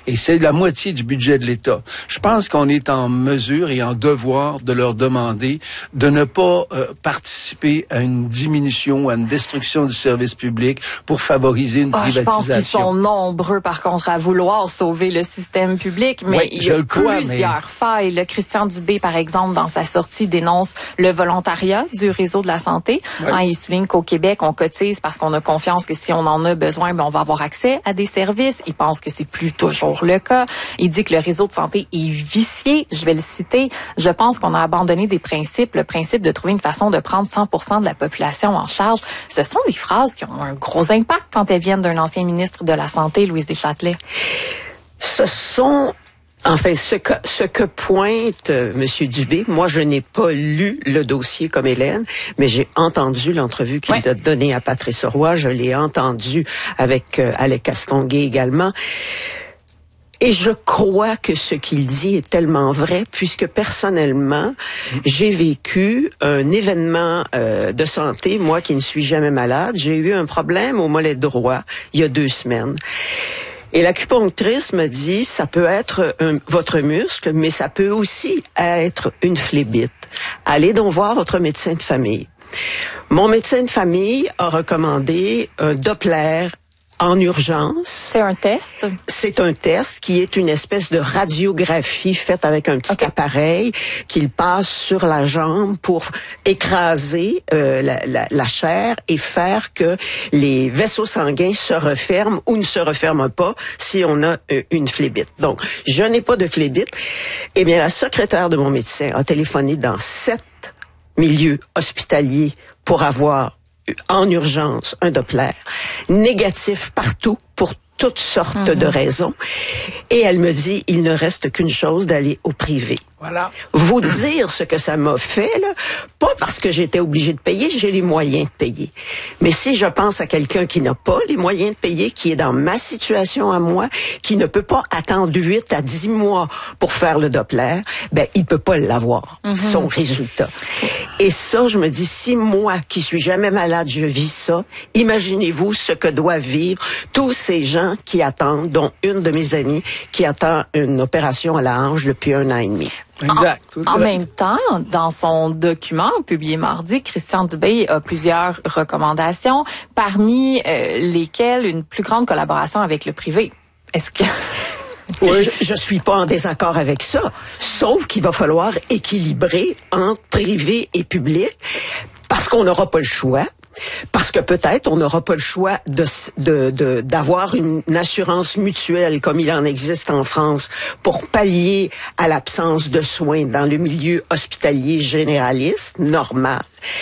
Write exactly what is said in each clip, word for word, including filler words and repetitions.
et c'est la moitié du budget de l'État. Je pense qu'on est en mesure et en devoir de leur demander de ne pas euh, participer à une diminution, à une destruction du service public pour favoriser une oh, privatisation. Je pense qu'ils sont nombreux, par contre, à vouloir sauver le système public, mais oui, il y a crois, plusieurs mais... failles. Le Christian Dubé, par exemple, dans sa sortie, dénonce le volontariat du réseau de la santé. Oui. Hein, il souligne qu'au Québec, on cotise parce qu'on a confiance que si on en a besoin, ben, on va avoir accès à des services. Il pense que c'est plus toujours le cas. Il dit que le réseau de santé est vicié. Je vais le citer. Je pense qu'on a abandonné des principes, le principe de trouver une façon de prendre cent pour cent de la population en charge. Ce sont des phrases qui ont un gros impact quand elles viennent d'un ancien ministre de la Santé, Louise Deschâtelet. Ce sont... Enfin, ce que, ce que pointe euh, M. Dubé, moi, je n'ai pas lu le dossier comme Hélène, mais j'ai entendu l'entrevue qu'il ouais. a donnée à Patrice Roy. Je l'ai entendu avec euh, Alec Castonguay également. Et je crois que ce qu'il dit est tellement vrai, puisque personnellement, j'ai vécu un événement euh, de santé, moi qui ne suis jamais malade. J'ai eu un problème au mollet droit il y a deux semaines. Et l'acupunctrice me dit, ça peut être un, votre muscle, mais ça peut aussi être une phlébite. Allez donc voir votre médecin de famille. Mon médecin de famille a recommandé un Doppler en urgence. C'est un test? C'est un test qui est une espèce de radiographie faite avec un petit okay. appareil qu'il passe sur la jambe pour écraser euh, la, la, la chair et faire que les vaisseaux sanguins se referment ou ne se referment pas si on a euh, une phlébite. Donc, je n'ai pas de phlébite. Eh bien, la secrétaire de mon médecin a téléphoné dans sept milieux hospitaliers pour avoir en urgence un Doppler, négatif partout pour toutes sortes mm-hmm. de raisons. Et elle me dit, il ne reste qu'une chose, d'aller au privé. Voilà. Vous dire ce que ça m'a fait, là, pas parce que j'étais obligée de payer, j'ai les moyens de payer. Mais si je pense à quelqu'un qui n'a pas les moyens de payer, qui est dans ma situation à moi, qui ne peut pas attendre huit à dix mois pour faire le Doppler, ben, il peut pas l'avoir, mm-hmm. son résultat. Et ça, je me dis, si moi, qui suis jamais malade, je vis ça, imaginez-vous ce que doivent vivre tous ces gens qui attendent, dont une de mes amies qui attend une opération à la hanche depuis un an et demi. Exact. En, en même temps, dans son document publié mardi, Christian Dubé a plusieurs recommandations, parmi euh, lesquelles une plus grande collaboration avec le privé. Est-ce que... Oui. Je, je suis pas en désaccord avec ça, sauf qu'il va falloir équilibrer entre privé et public, parce qu'on n'aura pas le choix. Parce que peut-être on n'aura pas le choix de, de, de, d'avoir une, une assurance mutuelle comme il en existe en France pour pallier à l'absence de soins dans le milieu hospitalier généraliste, normal.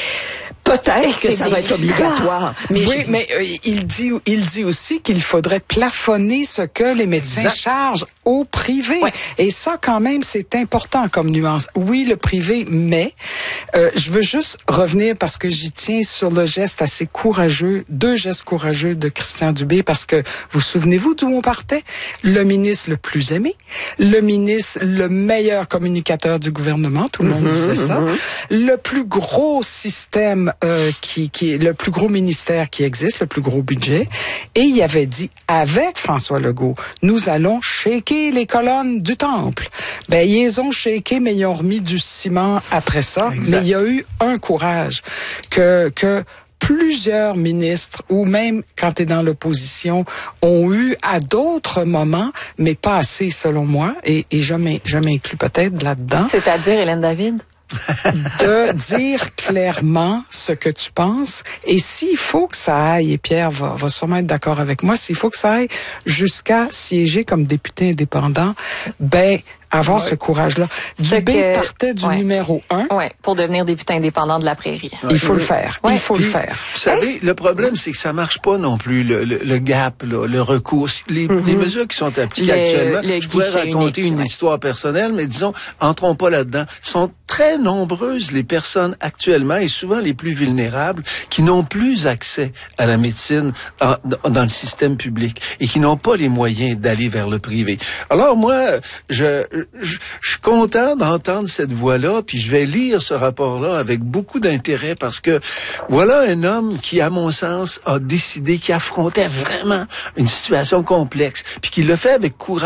Peut-être que ça va être obligatoire. Mais oui, je... mais euh, il dit il dit aussi qu'il faudrait plafonner ce que les médecins exact. chargent au privé. Ouais. Et ça, quand même, c'est important comme nuance. Oui, le privé, mais euh, je veux juste revenir parce que j'y tiens sur le geste assez courageux, deux gestes courageux de Christian Dubé, parce que vous souvenez-vous d'où on partait? Le ministre le plus aimé, le ministre le meilleur communicateur du gouvernement, tout le monde mm-hmm, disait ça, mm-hmm. le plus gros système Euh, qui, qui est le plus gros ministère qui existe, le plus gros budget, et il avait dit avec François Legault, nous allons shaker les colonnes du temple. Ben ils les ont shaké, mais ils ont remis du ciment après ça. Exact. Mais il y a eu un courage que que plusieurs ministres, ou même quand tu es dans l'opposition, ont eu à d'autres moments, mais pas assez selon moi, et, et je m'inclus peut-être là-dedans. C'est-à-dire Hélène David? de dire clairement ce que tu penses, et s'il faut que ça aille, et Pierre va, va sûrement être d'accord avec moi, s'il faut que ça aille jusqu'à siéger comme député indépendant, ben avoir ouais. ce courage-là. Dubé que... partait du ouais. numéro un. Ouais, pour devenir député indépendant de la Prairie. Ouais. Il faut le faire. Ouais. Il faut Puis, le faire. Vous savez, le problème, c'est que ça marche pas non plus, le, le, le gap, là, le recours. Les, mm-hmm. les mesures qui sont appliquées le, actuellement, le je pourrais raconter unique, une ouais. histoire personnelle, mais disons, entrons pas là-dedans. Sont très nombreuses les personnes actuellement, et souvent les plus vulnérables, qui n'ont plus accès à la médecine en, dans le système public et qui n'ont pas les moyens d'aller vers le privé. Alors moi, je Je, je suis content d'entendre cette voix-là, puis je vais lire ce rapport-là avec beaucoup d'intérêt parce que voilà un homme qui, à mon sens, a décidé, qui affrontait vraiment une situation complexe, puis qui le fait avec courage.